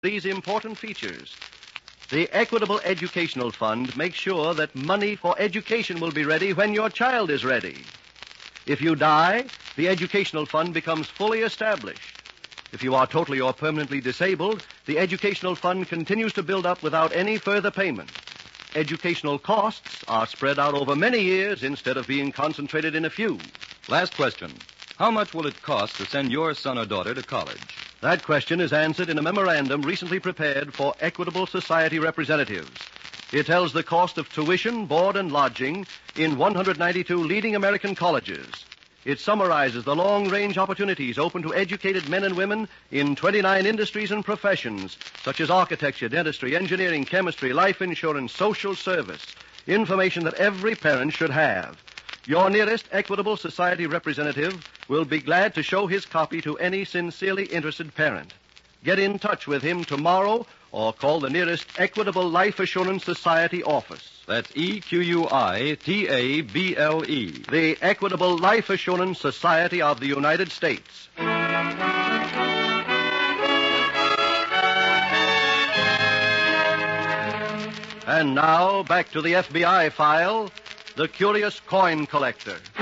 these important features. The Equitable Educational Fund makes sure that money for education will be ready when your child is ready. If you die, the Educational Fund becomes fully established. If you are totally or permanently disabled, the Educational Fund continues to build up without any further payment. Educational costs are spread out over many years instead of being concentrated in a few. Last question. How much will it cost to send your son or daughter to college? That question is answered in a memorandum recently prepared for Equitable Society representatives. It tells the cost of tuition, board, and lodging in 192 leading American colleges. It summarizes the long-range opportunities open to educated men and women in 29 industries and professions, such as architecture, dentistry, engineering, chemistry, life insurance, social service, information that every parent should have. Your nearest Equitable Society representative will be glad to show his copy to any sincerely interested parent. Get in touch with him tomorrow or call the nearest Equitable Life Assurance Society office. That's EQUITABLE. The Equitable Life Assurance Society of the United States. And now, back to the FBI file, The Curious Coin Collector.